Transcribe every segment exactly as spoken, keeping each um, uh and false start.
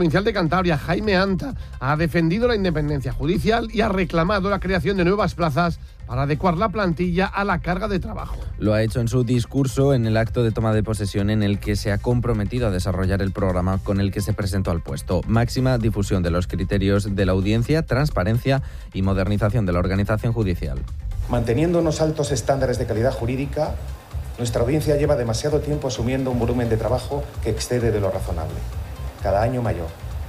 provincial de Cantabria, Jaime Anta, ha defendido la independencia judicial y ha reclamado la creación de nuevas plazas para adecuar la plantilla a la carga de trabajo. Lo ha hecho en su discurso en el acto de toma de posesión en el que se ha comprometido a desarrollar el programa con el que se presentó al puesto. Máxima difusión de los criterios de la audiencia, transparencia y modernización de la organización judicial. Manteniendo unos altos estándares de calidad jurídica, nuestra audiencia lleva demasiado tiempo asumiendo un volumen de trabajo que excede de lo razonable, cada año mayor.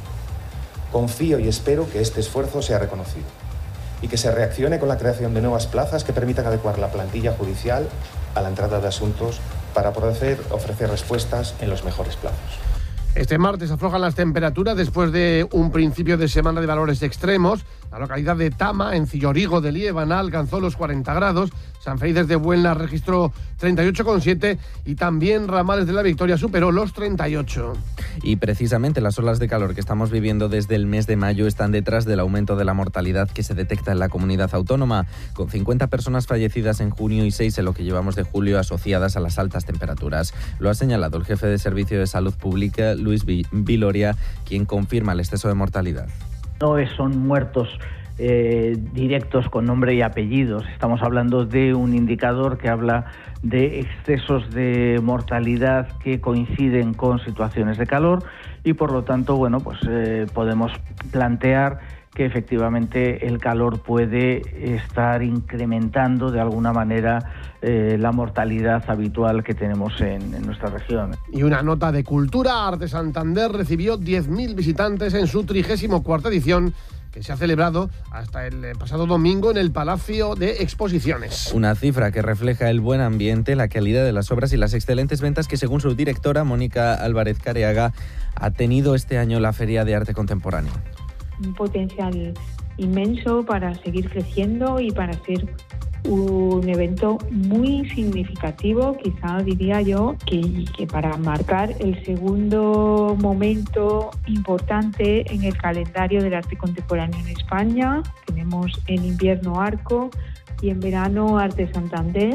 Confío y espero que este esfuerzo sea reconocido y que se reaccione con la creación de nuevas plazas que permitan adecuar la plantilla judicial a la entrada de asuntos para poder ofrecer respuestas en los mejores plazos. Este martes aflojan las temperaturas después de un principio de semana de valores extremos. La localidad de Tama, en Cillorigo de Liébana, alcanzó los cuarenta grados. San Felices de Buelna registró treinta y ocho coma siete y también Ramales de la Victoria superó los treinta y ocho. Y precisamente las olas de calor que estamos viviendo desde el mes de mayo están detrás del aumento de la mortalidad que se detecta en la comunidad autónoma, con cincuenta personas fallecidas en junio y seis en lo que llevamos de julio asociadas a las altas temperaturas. Lo ha señalado el jefe de Servicio de Salud Pública, Luis Viloria, quien confirma el exceso de mortalidad. No son muertos eh, directos con nombre y apellidos. Estamos hablando de un indicador que habla de excesos de mortalidad que coinciden con situaciones de calor y, por lo tanto, bueno, pues eh, podemos plantear que efectivamente el calor puede estar incrementando de alguna manera eh, la mortalidad habitual que tenemos en, en nuestra región. Y una nota de cultura: Arte Santander recibió diez mil visitantes en su trigésimo cuarta edición, que se ha celebrado hasta el pasado domingo en el Palacio de Exposiciones. Una cifra que refleja el buen ambiente, la calidad de las obras y las excelentes ventas que, según su directora, Mónica Álvarez Careaga, ha tenido este año la Feria de Arte Contemporáneo. Un potencial inmenso para seguir creciendo y para ser un evento muy significativo, quizá diría yo, que, que para marcar el segundo momento importante en el calendario del arte contemporáneo en España. Tenemos en invierno Arco y en verano Arte Santander.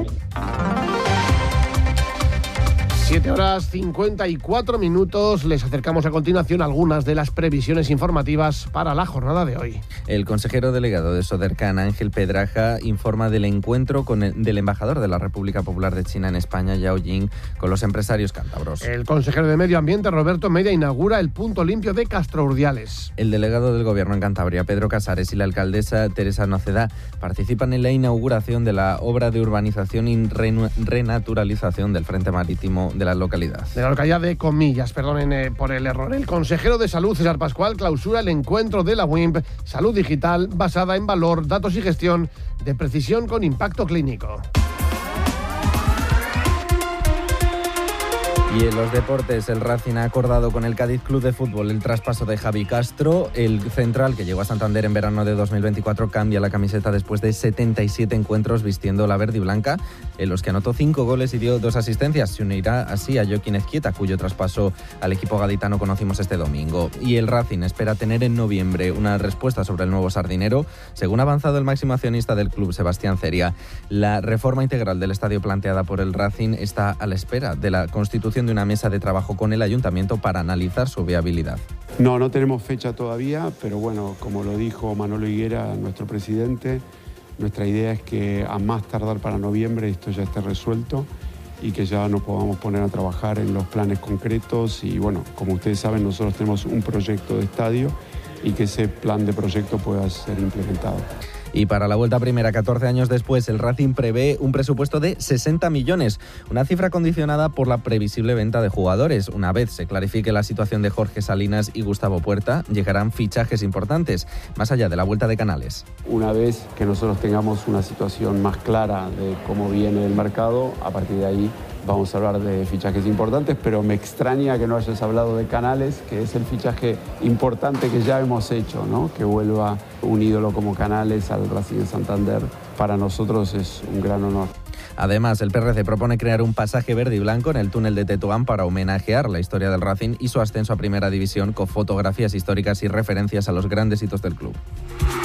siete horas cincuenta y cuatro minutos. Les acercamos a continuación algunas de las previsiones informativas para la jornada de hoy. El consejero delegado de Sodercan, Ángel Pedraja, informa del encuentro con el, del embajador de la República Popular de China en España, Yao Jing, con los empresarios cántabros. El consejero de Medio Ambiente, Roberto Media, inaugura el punto limpio de Castrourdiales. El delegado del Gobierno en Cantabria, Pedro Casares, y la alcaldesa Teresa Noceda participan en la inauguración de la obra de urbanización y renaturalización del Frente Marítimo de la localidad. De la localidad de Comillas, perdonen eh, por el error. El consejero de Salud, César Pascual, clausura el encuentro de la W I M P Salud Digital, basada en valor, datos y gestión de precisión con impacto clínico. Y en los deportes, el Racing ha acordado con el Cádiz Club de Fútbol el traspaso de Javi Castro. El central, que llegó a Santander en verano de dos mil veinticuatro, cambia la camiseta después de setenta y siete encuentros vistiendo la verde y blanca, en los que anotó cinco goles y dio dos asistencias. Se unirá así a Joaquín Ezquieta, cuyo traspaso al equipo gaditano conocimos este domingo. Y el Racing espera tener en noviembre una respuesta sobre el nuevo sardinero, según ha avanzado el máximo accionista del club, Sebastián Ceria. La reforma integral del estadio planteada por el Racing está a la espera de la constitución de una mesa de trabajo con el ayuntamiento para analizar su viabilidad. No, no tenemos fecha todavía, pero bueno, como lo dijo Manolo Higuera, nuestro presidente, nuestra idea es que a más tardar para noviembre esto ya esté resuelto y que ya nos podamos poner a trabajar en los planes concretos. Y bueno, como ustedes saben, nosotros tenemos un proyecto de estadio y que ese plan de proyecto pueda ser implementado. Y para la vuelta primera, catorce años después, el Racing prevé un presupuesto de sesenta millones, una cifra condicionada por la previsible venta de jugadores. Una vez se clarifique la situación de Jorge Salinas y Gustavo Puerta, llegarán fichajes importantes, más allá de la vuelta de Canales. Una vez que nosotros tengamos una situación más clara de cómo viene el mercado, a partir de ahí vamos a hablar de fichajes importantes, pero me extraña que no hayas hablado de Canales, que es el fichaje importante que ya hemos hecho, ¿no? Que vuelva un ídolo como Canales al Racing de Santander. Para nosotros es un gran honor. Además, el P R C propone crear un pasaje verde y blanco en el túnel de Tetuán para homenajear la historia del Racing y su ascenso a Primera División, con fotografías históricas y referencias a los grandes hitos del club.